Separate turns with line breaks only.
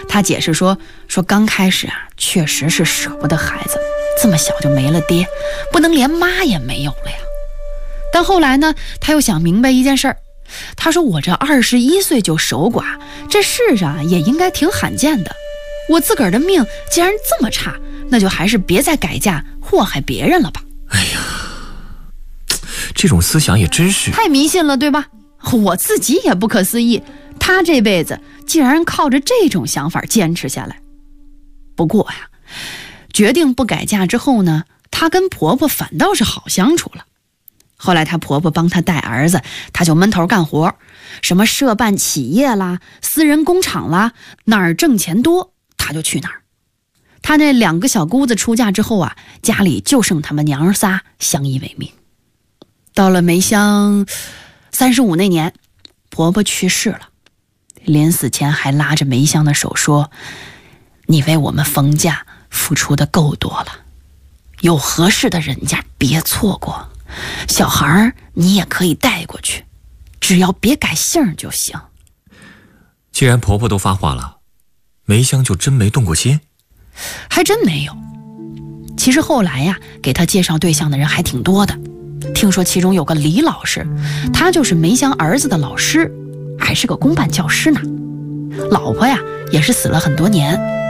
他解释说刚开始确实是舍不得孩子，这么小就没了爹，不能连妈也没有了呀。但后来呢，他又想明白一件事儿，他说我这21岁就守寡，这世上也应该挺罕见的。我自个儿的命既然这么差，那就还是别再改嫁祸害别人了吧。
哎呀，这种思想也真是
太迷信了，对吧？我自己也不可思议，他这辈子竟然靠着这种想法坚持下来。不过呀，决定不改嫁之后呢，她跟婆婆反倒是好相处了。后来她婆婆帮她带儿子，她就闷头干活，什么社办企业啦、私人工厂啦，哪儿挣钱多她就去哪儿。她那2个小姑子出嫁之后家里就剩他们娘儿仨相依为命。到了梅香35那年，婆婆去世了，临死前还拉着梅香的手说：“你为我们冯家付出的够多了，有合适的人家别错过，小孩你也可以带过去，只要别改姓就行。”
既然婆婆都发话了，梅香就真没动过心？
还真没有。其实后来给她介绍对象的人还挺多的。听说其中有个李老师，他就是梅香儿子的老师，还是个公办教师呢。老婆也是死了很多年，